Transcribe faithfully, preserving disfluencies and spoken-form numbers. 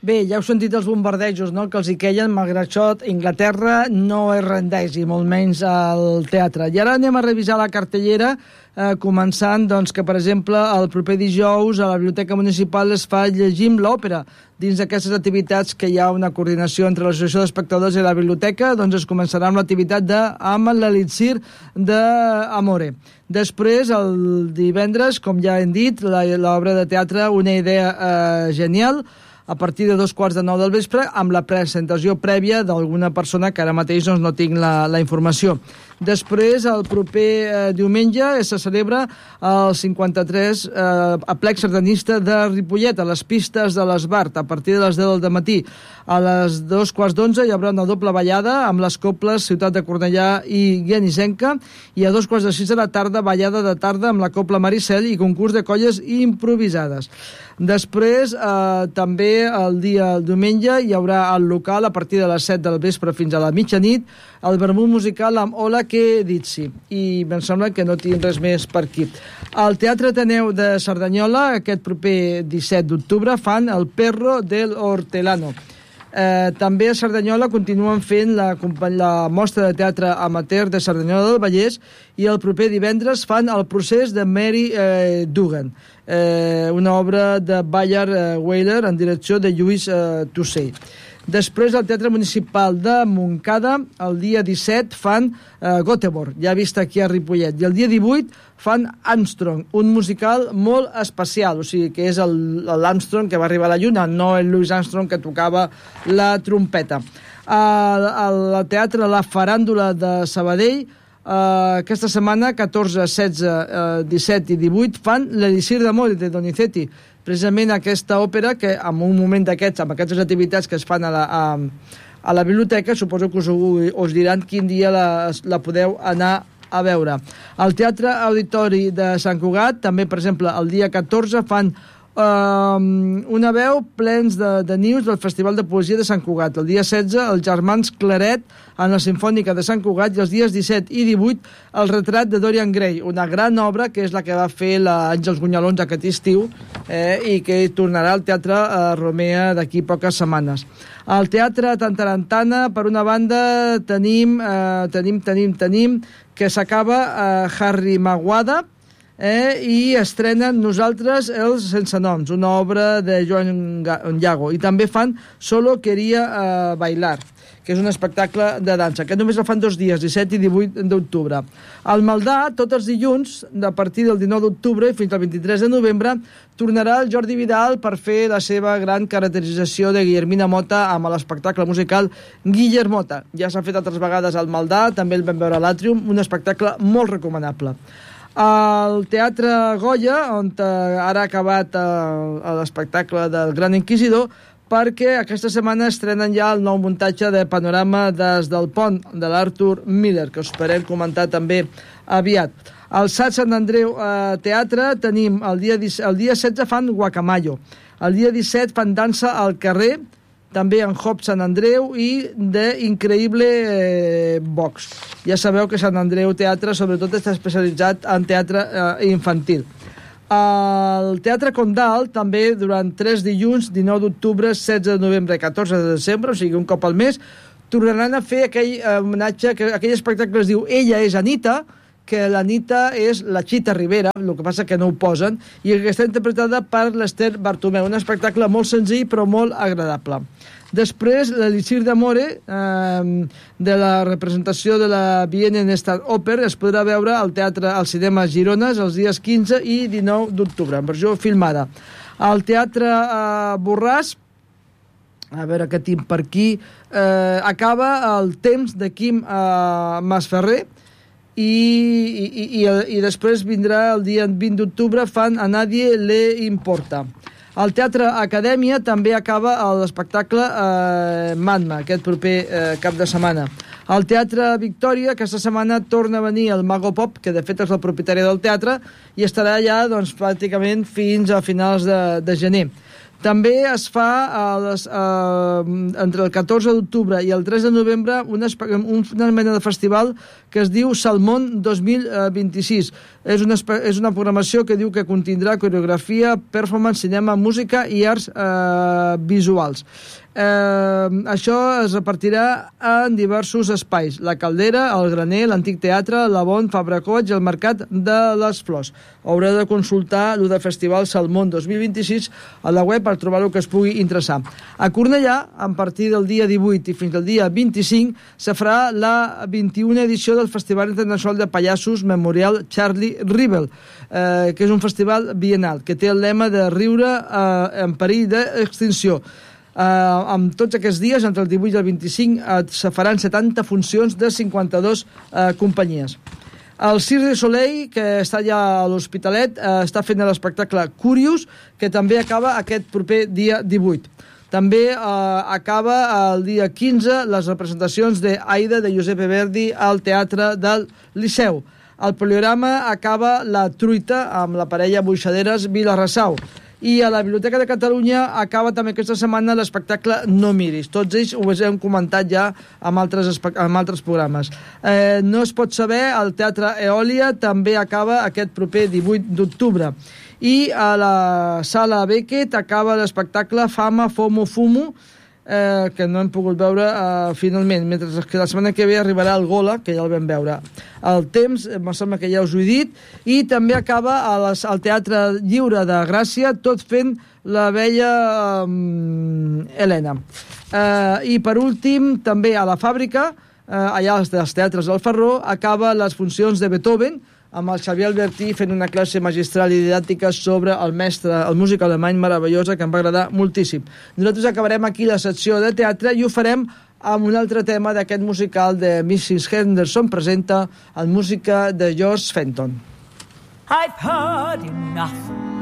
Bé, ja heu sentit els bombardejos, no?, que els hi queien, malgrat això, Inglaterra no es rendeix, i molt menys al teatre. I ara anem a revisar la cartellera, eh, començant, doncs, que, per exemple, el proper dijous a la Biblioteca Municipal es fa Llegim l'Òpera. Dins d'aquestes activitats que hi ha una coordinació entre l'Associació d'Espectadors i la Biblioteca, doncs es començarà amb l'activitat d'Amal l'Elixir d'Amore. Després, el divendres, com ja hem dit, l'obra de teatre Una idea eh, genial, a partir de dos quarts de nou del vespre, amb la presentació prèvia d'alguna persona que ara mateix doncs, no tinc la, la informació. Després, el proper eh, diumenge, se celebra el cinquanta-tres eh, aplec sardanista de Ripollet, a les pistes de l'Esbart, a partir de les deu del matí. A les dos quarts d'onze hi haurà una doble ballada amb les coples Ciutat de Cornellà i Guianisenca, i a dos quarts de sis de la tarda, ballada de tarda amb la copla Maricel i concurs de colles improvisades. Després, eh, també el dia el diumenge, hi haurà al local, a partir de les set del vespre fins a la mitjanit, el vermut musical amb Hola que Dizzy. I em sembla que no tinc res més per aquí. Al Teatre Ateneu de Cerdanyola, aquest proper disset d'octubre, fan el Perro del Hortelano. Eh, també a Cerdanyola continuen fent la, la mostra de teatre amateur de Cerdanyola del Vallès, i el proper divendres fan El procés de Mary eh, Dugan, eh, una obra de Bayard eh, Weiler en direcció de Lluís eh, Tussell. Després, al Teatre Municipal de Montcada, el dia disset fan eh, Göteborg, ja vist aquí a Ripollet, i el dia divuit fan Armstrong, un musical molt especial, o sigui que és l'Armstrong que va arribar a la Lluna, no el Louis Armstrong que tocava la trompeta. Al, al teatre La Faràndula de Sabadell, Uh, aquesta setmana, catorze, setze, uh, disset i divuit, fan l'Elixir d'Amore de Donizetti, precisament aquesta òpera que en un moment d'aquests, amb aquestes activitats que es fan a la, a, a la biblioteca, suposo que us, us diran quin dia la, la podeu anar a veure. Al Teatre Auditori de Sant Cugat, també, per exemple, el dia catorze fan Uh, una veu plens de, de nius del Festival de Poesia de Sant Cugat. El dia setze, els Germans Claret en la Simfònica de Sant Cugat, i els dies disset i divuit, el retrat de Dorian Gray, una gran obra que és la que va fer l'Àngels Gunyalons aquest estiu, eh, i que tornarà al Teatre uh, Romea d'aquí poques setmanes. Al Teatre Tantarantana, per una banda, tenim, uh, tenim, tenim, tenim, que s'acaba uh, Harry Maguada, Eh, i estrenen Nosaltres els sense noms, una obra de Joan Llago, i també fan Solo quería uh, bailar, que és un espectacle de dansa, que només el fan dos dies, disset i divuit d'octubre. Al Maldà, tots els dilluns, a partir del dinou d'octubre i fins al vint-i-tres de novembre, tornarà el Jordi Vidal per fer la seva gran caracterització de Guillermina Mota amb l'espectacle musical Guillermota. Ja s'ha fet altres vegades al Maldà, també el vam veure a l'Àtrium, un espectacle molt recomanable. Al Teatre Goya, on ara ha acabat l'espectacle del Gran Inquisidor, perquè aquesta setmana estrenen ja el nou muntatge de Panorama des del Pont, de l'Arthur Miller, que us esperem comentar també aviat. Al S A T Sant Andreu eh, Teatre tenim el dia, el dia setze fan Guacamayo, el dia disset fan Dansa al carrer, també en Hop Sant Andreu, i d'Increïble eh, Box. Ja sabeu que Sant Andreu Teatre sobretot està especialitzat en teatre eh, infantil. Al Teatre Condal, també durant tres dilluns, dinou d'octubre, setze de novembre i catorze de desembre, o sigui un cop al mes, tornaran a fer aquell eh, homenatge, aquell espectacle que es diu Ella és Anita, que l'Anita és la Chita Rivera, el que passa que no ho posen, i que està interpretada per l'Ester Bartomeu, un espectacle molt senzill però molt agradable. Després, l'Elixir d'Amore, eh, de la representació de la Vienne Star Opera, es podrà veure al teatre, al cinema Girones, els dies quinze i dinou d'octubre, en versió filmada. Al Teatre eh, Borràs, a veure què tinc per aquí, eh, acaba el temps de Quim eh, Masferrer, I, i, i, i després vindrà el dia vint d'octubre, fan A Nadie le importa. Al Teatre Acadèmia també acaba l'espectacle eh, Magma, aquest proper eh, cap de setmana. Al Teatre Victòria aquesta setmana torna a venir el Mago Pop, que de fet és el propietari del teatre, i estarà allà doncs, pràcticament fins a finals de, de gener. També es fa a les, a, entre el catorze d'octubre i el tres de novembre una, una mena de festival que es diu Salmón dos mil vint-i-sis. És una, és una programació que diu que contindrà coreografia, performance, cinema, música i arts eh, visuals. Eh, això es repartirà en diversos espais: la Caldera, el Graner, l'Antic Teatre, la Bon, Fabra Coats i el Mercat de les Flors. Haureu de consultar el de Festival Salmón dos mil vint-i-sis a la web per trobar el que es pugui interessar. A Cornellà, a partir del dia divuit i fins al dia vint-i-cinc, se farà la vint-i-una edició del Festival Internacional de Pallassos Memorial Charlie Rivel, eh, que és un festival bienal que té el lema de riure eh, en perill d'extinció. Uh, amb tots aquests dies, entre el divuit i el vint-i-cinc, uh, se faran setanta funcions de cinquanta-dues uh, companyies. El Cirque du Soleil, que està allà a l'Hospitalet, uh, està fent l'espectacle Curious, que també acaba aquest proper dia divuit. També uh, acaba el dia quinze les representacions d'Aida de Giuseppe Verdi al Teatre del Liceu. Al Poliorama acaba La Truita amb la parella Boixaderes Vilarrasau. I a la Biblioteca de Catalunya acaba també aquesta setmana l'espectacle No miris. Tots ells ho hem comentat ja amb altres, amb altres programes. Eh, no es pot saber, el Teatre Eòlia també acaba aquest proper divuit d'octubre. I a la Sala Beckett acaba l'espectacle Fama, Fomo, Fumo, eh, que no hem pogut veure eh, finalment, mentre que la setmana que ve arribarà el Gola, que ja el vam veure. El temps, em sembla que ja us ho he dit, i també acaba a les, al Teatre Lliure de Gràcia, tot fent la vella um, Helena. Eh, I per últim, també a la Fàbrica, eh, allà als, als teatres del Ferró, acaba les funcions de Beethoven, amb el Xavier Albertí fent una classe magistral i didàctica sobre el mestre, el músic alemany meravellosa, que em va agradar moltíssim. Nosaltres acabarem aquí la secció de teatre i ho farem amb un altre tema d'aquest musical de missus Henderson presenta en música de George Fenton. I've heard enough